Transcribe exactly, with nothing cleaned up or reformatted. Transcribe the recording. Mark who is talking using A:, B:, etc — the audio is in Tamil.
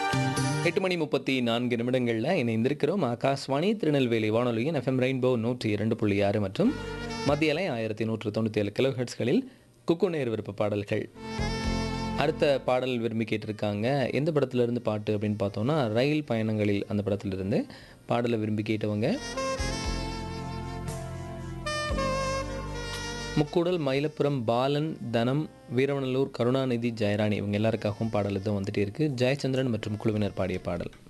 A: எட்டு மணி முப்பத்தி நான்கு நிமிடங்களில் இணைந்திருக்கிறோம். ஆகாஷ்வாணி திருநெல்வேலி வானொலியின் எஃப்எம் ரெயின்போ நூற்றி இரண்டு புள்ளி ஆறு மற்றும் மத்திய அலை ஆயிரத்தி நூற்று தொண்ணூற்றி ஏழு கிலோ ஹெர்ட்ஸ்களில் குக்கு நேர் விருப்ப பாடல்கள். அடுத்த பாடல் விரும்பி கேட்டிருக்காங்க. எந்த படத்துலேருந்து பாட்டு அப்படின்னு பார்த்தோன்னா, ரயில் பயணங்களில் அந்த படத்துலேருந்து பாடலை விரும்பி கேட்டவங்க முக்கூடல், மயிலப்புரம், பாலன், தனம், வீரவநல்லூர், கருணாநிதி, ஜெயராணி இவங்க எல்லாருக்காகவும் பாடல் தான் வந்துட்டே இருக்குது. ஜெயச்சந்திரன் மற்றும் குழுவினர் பாடிய பாடல்.